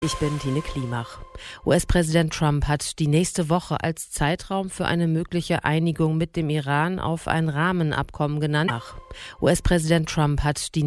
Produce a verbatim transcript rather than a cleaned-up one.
Ich bin Tine Klimach. U S-Präsident Trump hat die nächste Woche als Zeitraum für eine mögliche Einigung mit dem Iran auf ein Rahmenabkommen genannt. U S-Präsident Trump hat die